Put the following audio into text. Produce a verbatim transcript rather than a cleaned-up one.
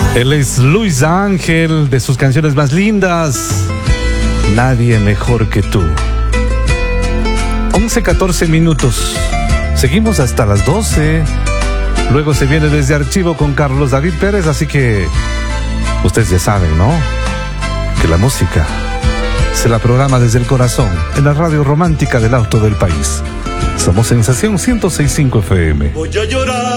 Él es Luis Ángel, de sus canciones más lindas, Nadie Mejor que Tú. once catorce minutos. Seguimos hasta las doce. Luego se viene Desde Archivo con Carlos David Pérez, así que ustedes ya saben, ¿no? Que la música se la programa desde el corazón, en la radio romántica del auto del país. Somos Sensación ciento seis punto cinco F M. Voy a llorar.